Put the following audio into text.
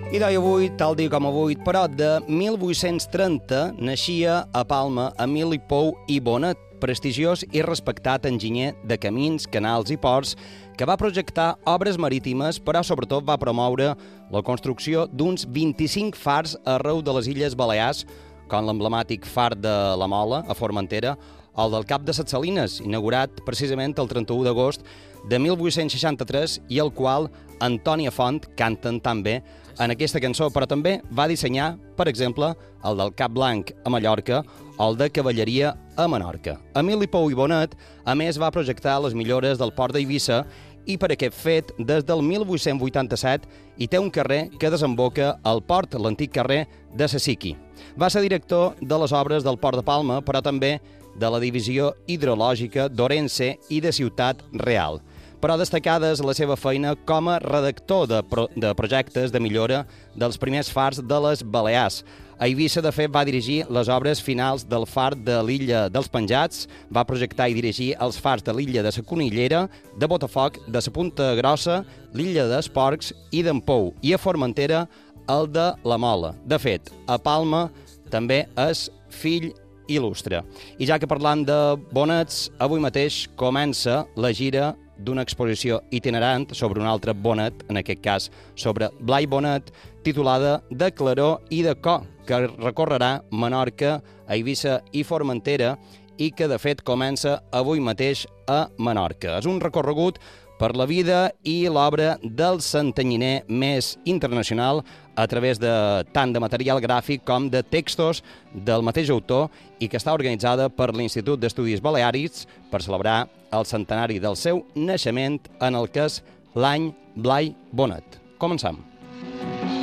I avui, tal dia com avui, però de 1830, naixia a Palma Emili Pou i Bonet, prestigiós i respectat enginyer de camins, canals i ports, que va projectar obres marítimes, però sobretot va promoure la construcció d'uns 25 fars arreu de les Illes Balears, com l'emblemàtic far de la Mola, a Formentera, o el del Cap de Ses Salines, inaugurat precisament el 31 d'agost de 1863, i el qual Antònia Font canten tan bé en aquesta cançó, però també va dissenyar, per exemple, el del Cap Blanc a Mallorca o el de Cavalleria a Menorca. Emili Pou i Bonet, a més, va projectar les millores del port d'Eivissa i per aquest fet, des del 1887, hi té un carrer que desemboca al port, l'antic carrer de Sasiqui. Va ser director de les obres del Port de Palma, però també de la divisió hidrològica d'Orense i de Ciutat Real, però destacades la seva feina com a redactor de projectes de millora dels primers fars de les Balears. A Eivissa, de fet, va dirigir les obres finals del far de l'illa dels Penjats, va projectar i dirigir els fars de l'illa de la Conillera, de Botafoc, de la Punta Grossa, l'illa dels Porcs i d'en Pou, i a Formentera el de la Mola. De fet, a Palma també és fill il·lustre. I ja que parlant de bonets, avui mateix comença la gira d'una exposició itinerant sobre un altre bonet, en aquest cas sobre Blai Bonet, titulada De Claror i de Co, que recorrerà Menorca, Eivissa i Formentera i que, de fet, comença avui mateix a Menorca. És un recorregut per la vida i l'obra del santanyiner més internacional a través de tant de material gràfic com de textos del mateix autor i que està organitzada per l'Institut d'Estudis Baleàrics per celebrar el centenari del seu naixement en el que és l'any Blai Bonet. Comencem.